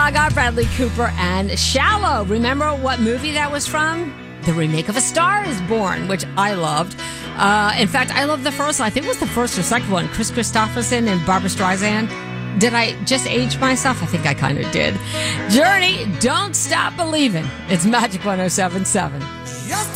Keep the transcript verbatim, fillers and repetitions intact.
Gaga, Bradley Cooper, and Shallow. Remember what movie that was from? The remake of A Star is Born, which I loved. Uh, in fact, I love the first one. I think it was the first or second one. Chris Christopherson and Barbra Streisand. Did I just age myself? I think I kind of did. Journey, Don't Stop Believing. It's Magic one oh seven point seven.